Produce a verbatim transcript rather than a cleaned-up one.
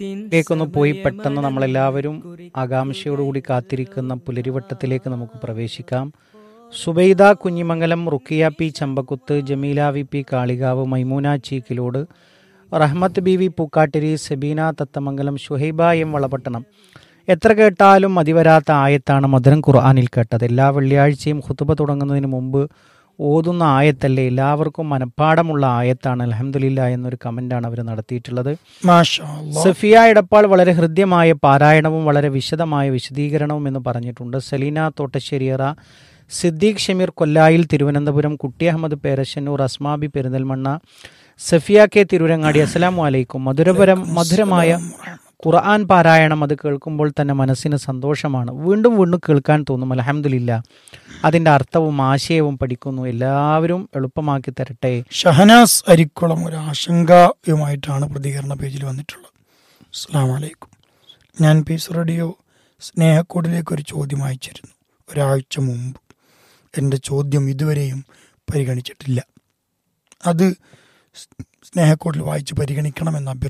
ലേക്കൊന്ന് പോയി പെട്ടെന്ന് നമ്മളെല്ലാവരും ആകാംക്ഷയോടുകൂടി കാത്തിരിക്കുന്ന പുലരിവട്ടത്തിലേക്ക് നമുക്ക് പ്രവേശിക്കാം. Subaida Kunhimangalam, ruqyah P Chambakkuth, Jameela V P Kalikavu, Maimoona Chikkilode, റഹ്മത്ത് B V Pookkattiri, Sebina Thathamangalam, Shuhaiba M Valapattanam. എത്ര കേട്ടാലും മതിവരാത്ത ആയത്താണ് മധുരം ഖുർആനിൽ കേട്ടത്. എല്ലാ വെള്ളിയാഴ്ചയും ഖുതുബ തുടങ്ങുന്നതിന് മുമ്പ് ഓതുന്ന ആയത്തല്ലേ, എല്ലാവർക്കും മനഃപ്പാടമുള്ള ആയത്താണ്. അൽഹംദുലില്ലാ എന്നൊരു കമൻ്റാണ് അവർ നടത്തിയിട്ടുള്ളത്. മാഷാ അല്ലാ. സഫിയ എടപ്പാൾ വളരെ ഹൃദ്യമായ പാരായണവും വളരെ വിശദമായ വിശദീകരണവും എന്ന് പറഞ്ഞിട്ടുണ്ട്. സലീന തോട്ടശ്ശേരിയറ, സിദ്ദീഖ് ഷമീർ കൊല്ലായിൽ, തിരുവനന്തപുരം, കുട്ടി അഹമ്മദ് പേരശന്നൂർ, അസ്മാബി പെരിന്തൽമണ്ണ, സഫിയ കെ തിരൂരങ്ങാടി. അസ്സലാമു അലൈക്കും. മധുരപരം മധുരമായ ഖുർആൻ പാരായണം അത് കേൾക്കുമ്പോൾ തന്നെ മനസ്സിന് സന്തോഷമാണ്. വീണ്ടും വീണ്ടും കേൾക്കാൻ തോന്നും. അൽഹംദുലില്ലാ, അതിൻ്റെ അർത്ഥവും ആശയവും പഠിക്കുന്നു. എല്ലാവരും എളുപ്പമാക്കി തരട്ടെ. ഷഹനാസ് അരിക്കുളം ഒരു ആശങ്കയുമായിട്ടാണ് പ്രതികരണ പേജിൽ വന്നിട്ടുള്ളത്. അസ്സലാമു അലൈക്കും. ഞാൻ പീസ് റേഡിയോ സ്നേഹക്കോടിലേക്ക് ഒരു ചോദ്യം അയച്ചിരുന്നു ഒരാഴ്ച മുമ്പ്. എൻ്റെ ചോദ്യം ഇതുവരെയും പരിഗണിച്ചിട്ടില്ല. അത് സ്നേഹക്കോടിൽ വായിച്ച് പരിഗണിക്കണമെന്ന് അഭ്യർത്ഥിക്കുന്നു.